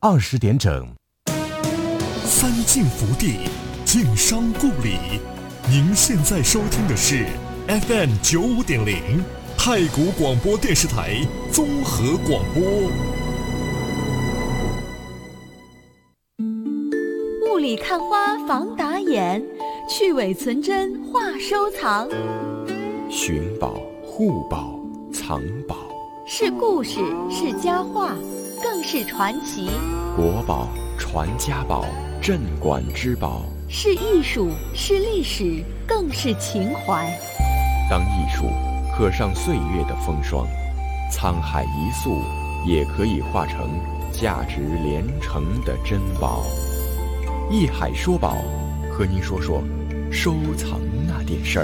20点整。 三晋福地，晋商故里。您现在收听的是 FM 95.0太谷广播电视台综合广播。 雾里看花防打眼，去伪存真话收藏。 寻宝、护宝、藏宝， 是故事，是佳话，更是传奇。 国宝、传家宝，镇馆之宝， 是艺术，是历史，更是情怀。 当艺术刻上岁月的风霜，沧海一粟也可以化成价值连城的珍宝。艺海说宝，和您说说收藏那点事儿。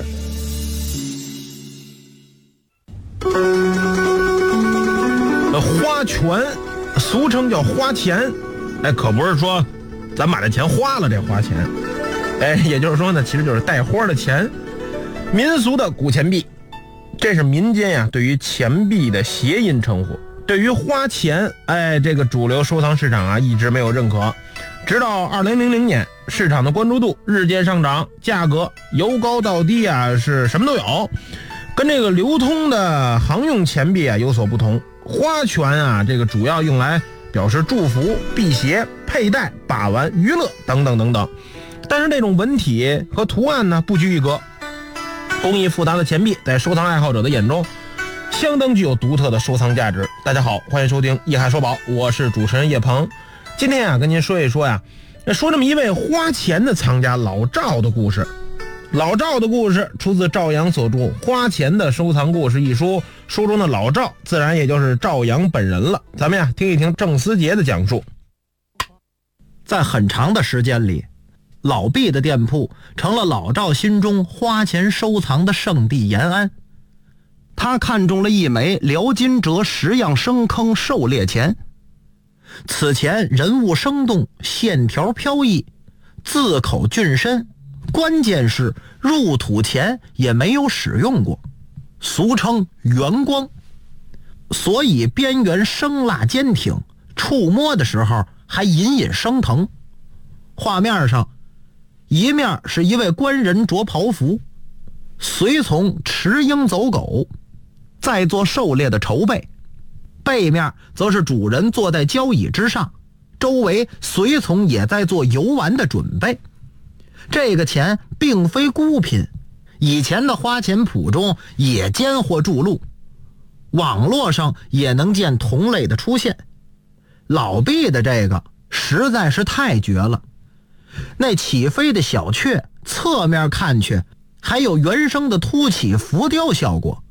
花拳，俗称叫花钱，可不是说咱把这钱花了这花钱，也就是说呢，其实就是带花的钱。民俗的古钱币，这是民间呀对于钱币的谐音称呼。对于花钱，这个主流收藏市场啊一直没有认可，直到2000年，市场的关注度日渐上涨，价格由高到低啊是什么都有，跟这个流通的行用钱币啊有所不同。花拳啊，这个主要用来表示祝福、辟邪、佩戴、把玩、娱乐等等等等。但是这种文体和图案呢不拘一格，工艺复杂的钱币在收藏爱好者的眼中相当具有独特的收藏价值。大家好，欢迎收听艺海说宝，我是主持人叶鹏。今天啊跟您说一说呀，说这么一位花钱的藏家老赵的故事。老赵的故事出自赵阳所著《花钱的收藏故事》一书，书中的老赵自然也就是赵阳本人了。咱们呀听一听郑思杰的讲述。 在很长的时间里，老毕的店铺成了老赵心中花钱收藏的圣地延安。他看中了一枚辽金折10样生坑狩猎钱，此钱人物生动，线条飘逸，字口俊深，关键是入土前也没有使用过，俗称圆光，所以边缘生蜡坚挺，触摸的时候还隐隐生疼。画面上，一面是一位官人着袍服，随从持鹰走狗，在做狩猎的筹备；背面则是主人坐在交椅之上，周围随从也在做游玩的准备。这个钱并非孤品，以前的花钱谱中也间或注录，网络上也能见同类的出现。老毕的这个实在是太绝了，那起飞的小雀侧面看去还有原生的凸起浮雕效果，